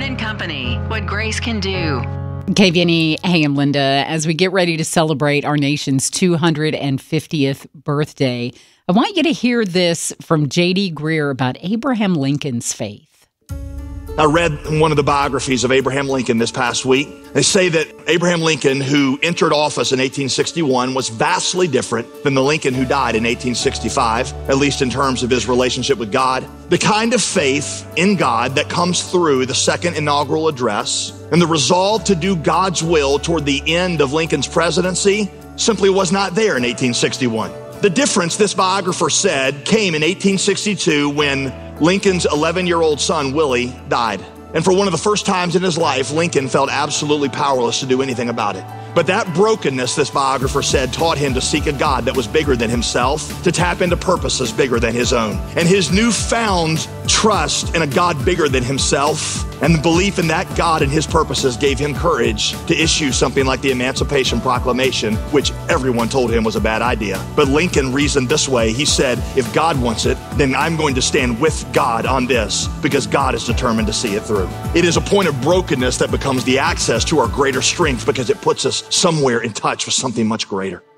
Byrne & Company, what grace can do. KVNE, hey, I'm Linda. As we get ready to celebrate our nation's 250th birthday, I want you to hear this from J.D. Greear about Abraham Lincoln's faith. I read one of the biographies of Abraham Lincoln this past week. They say that Abraham Lincoln, who entered office in 1861, was vastly different than the Lincoln who died in 1865, at least in terms of his relationship with God. The kind of faith in God that comes through the second inaugural address and the resolve to do God's will toward the end of Lincoln's presidency simply was not there in 1861. The difference, this biographer said, came in 1862 when Lincoln's 11-year-old son, Willie, died. And for one of the first times in his life, Lincoln felt absolutely powerless to do anything about it. But that brokenness, this biographer said, taught him to seek a God that was bigger than himself, to tap into purposes bigger than his own. And his newfound trust in a God bigger than himself and the belief in that God and his purposes gave him courage to issue something like the Emancipation Proclamation, which everyone told him was a bad idea. But Lincoln reasoned this way. He said, if God wants it, then I'm going to stand with God on this because God is determined to see it through. It is a point of brokenness that becomes the access to our greater strength because it puts us somewhere in touch with something much greater.